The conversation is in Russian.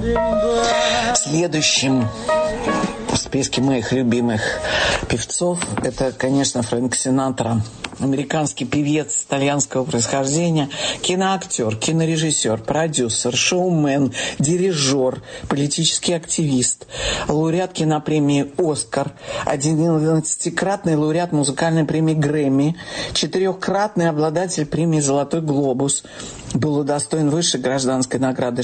Следующим в списке моих любимых певцов это, конечно, Фрэнк Синатра. Американский певец итальянского происхождения, киноактер, кинорежиссер, продюсер, шоумен, дирижер, политический активист, лауреат кинопремии «Оскар», 11-кратный лауреат музыкальной премии «Грэмми», 4-кратный обладатель премии «Золотой глобус», был удостоен высшей гражданской награды